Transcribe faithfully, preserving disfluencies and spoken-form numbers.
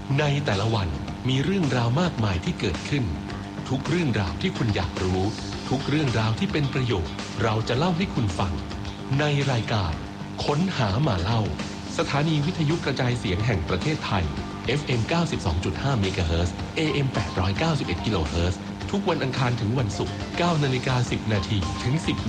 ในแต่ละวันมีเรื่องราวมากมายที่เกิดขึ้นทุกเรื่องราวที่คุณอยากรู้ทุกเรื่องราวที่เป็นประโยชน์เราจะเล่าให้คุณฟังในรายการค้นหามาเล่าสถานีวิทยุกระจายเสียงแห่งประเทศไทย เอฟ เอ็ม เก้าสิบสองจุดห้า เมกะเฮิรตซ์ เอ เอ็ม แปดร้อยเก้าสิบเอ็ด กิโลเฮิรตซ์ทุกวันอังคารถึงวันศุกร์ เก้านาฬิกาสิบนาทีถึงสิบ